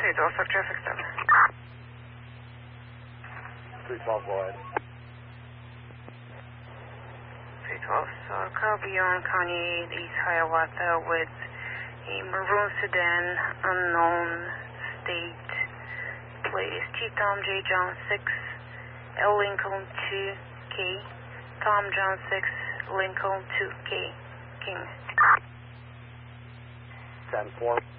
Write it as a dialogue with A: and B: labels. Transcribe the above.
A: 312, suck traffic stop.
B: 312, go ahead.
A: 312, so car beyond Kanye East Hiawatha with a maroon sedan, unknown state, place T. Tom J. John 6, L. Lincoln 2K, Tom John 6, Lincoln 2K, King.
B: 10-4.